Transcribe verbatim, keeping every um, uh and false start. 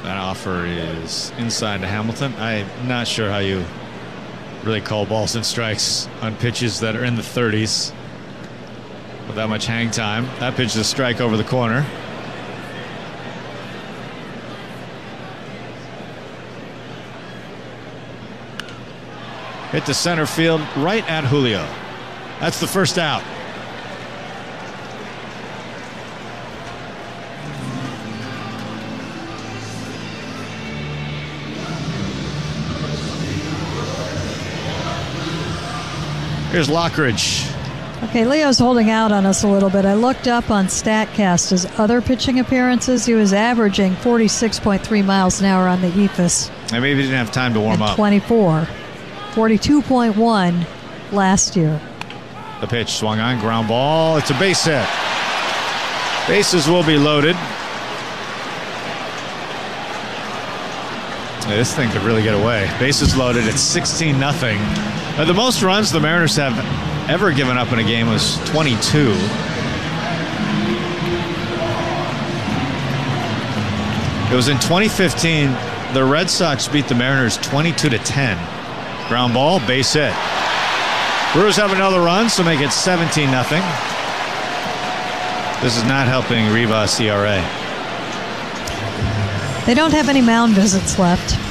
That offer is inside to Hamilton. I'm not sure how you really call balls and strikes on pitches that are in the thirties with that much hang time. That pitch is a strike over the corner. Hit to center field right at Julio. That's the first out. Here's Lockridge. Okay, Leo's holding out on us a little bit. I looked up on StatCast his other pitching appearances. He was averaging forty-six point three miles an hour on the E F I S. And maybe he didn't have time to warm up. twenty-four. forty-two point one last year. The pitch swung on, ground ball. It's a base hit. Bases will be loaded. Yeah, this thing could really get away. Bases loaded. It's sixteen nothing. Uh, the most runs the Mariners have ever given up in a game was twenty-two. It was in twenty fifteen. The Red Sox beat the Mariners twenty-two to ten. Ground ball, base hit. Brewers have another run, so make it seventeen nothing. This is not helping Rivas' E R A. They don't have any mound visits left.